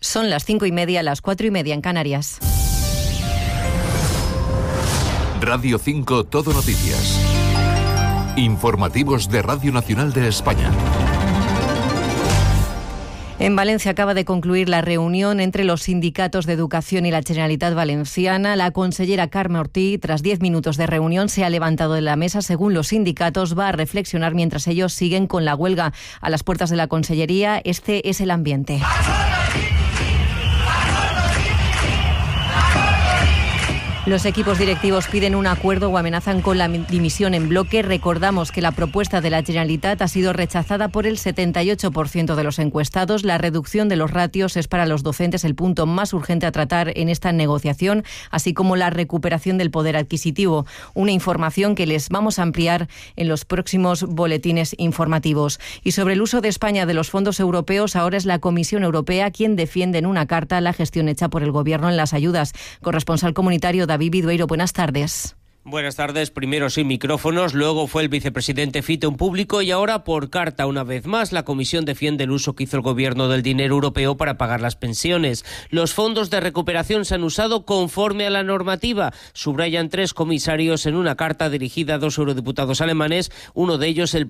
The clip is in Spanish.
Son las 5:30, las 4:30 en Canarias. Radio 5 Todo Noticias. Informativos de Radio Nacional de España. En Valencia acaba de concluir la reunión entre los sindicatos de educación y la Generalitat Valenciana. La consellera Carme Ortí, tras 10 minutos de reunión, se ha levantado de la mesa. Según los sindicatos, va a reflexionar mientras ellos siguen con la huelga. A las puertas de la consellería, este es el ambiente. Los equipos directivos piden un acuerdo o amenazan con la dimisión en bloque. Recordamos que la propuesta de la Generalitat ha sido rechazada por el 78% de los encuestados. La reducción de los ratios es para los docentes el punto más urgente a tratar en esta negociación, así como la recuperación del poder adquisitivo. Una información que les vamos a ampliar en los próximos boletines informativos. Y sobre el uso de España de los fondos europeos, ahora es la Comisión Europea quien defiende en una carta la gestión hecha por el Gobierno en las ayudas. Corresponsal comunitario David Vidueiro, buenas tardes. Buenas tardes. Primero sin micrófonos, luego fue el vicepresidente Fito en público y ahora por carta una vez más. La Comisión defiende el uso que hizo el Gobierno del dinero europeo para pagar las pensiones. Los fondos de recuperación se han usado conforme a la normativa. Subrayan 3 comisarios en una carta dirigida a 2 eurodiputados alemanes, uno de ellos el